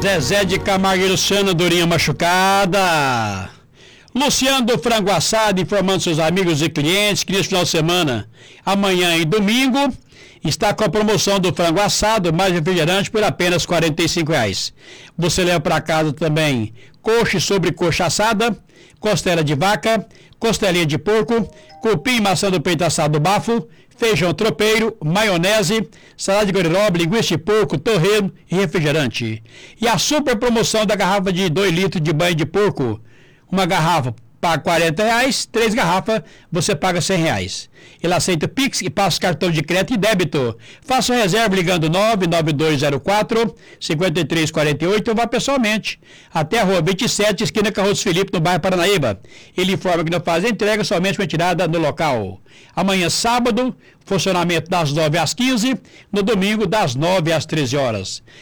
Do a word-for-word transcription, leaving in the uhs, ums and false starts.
Zezé de Camargo e Luciano, Durinha machucada. Luciano do Frango Assado informando seus amigos e clientes que neste final de semana, amanhã e domingo, está com a promoção do frango assado mais refrigerante por apenas quarenta e cinco reais. Você leva para casa também coxa e sobrecoxa assada, costela de vaca, costelinha de porco, cupim e maçã do peito assado do bafo, feijão tropeiro, maionese, salada de goriroba, linguiça de porco, torresmo e refrigerante. E a super promoção da garrafa de dois litros de banho de porco. Uma garrafa paga quarenta reais, três garrafas você paga cem reais. Ele aceita Pix e passa cartão de crédito e débito. Faça a reserva ligando nove nove dois zero quatro, cinco três quatro oito ou vá pessoalmente até a rua vinte e sete, esquina Carlos Felipe, no bairro Paranaíba. Ele informa que não faz a entrega, somente uma tirada no local. Amanhã, sábado, funcionamento das nove às quinze, no domingo, das nove às treze horas.